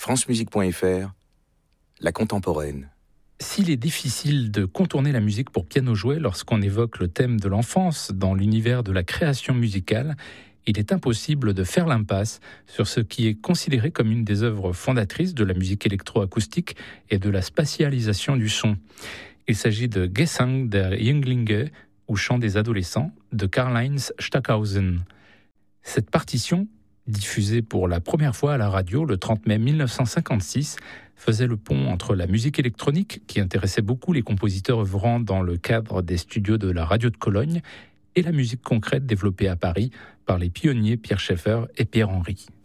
francemusique.fr, la contemporaine. S'il est difficile de contourner la musique pour piano joué lorsqu'on évoque le thème de l'enfance dans l'univers de la création musicale, il est impossible de faire l'impasse sur ce qui est considéré comme une des œuvres fondatrices de la musique électroacoustique et de la spatialisation du son. Il s'agit de Gesang der Jünglinge, ou Chant des adolescents, de Karl-Heinz Stockhausen. Cette partition, diffusée pour la première fois à la radio le 30 mai 1956, faisait le pont entre la musique électronique, qui intéressait beaucoup les compositeurs œuvrant dans le cadre des studios de la radio de Cologne, et la musique concrète développée à Paris par les pionniers Pierre Schaeffer et Pierre Henry.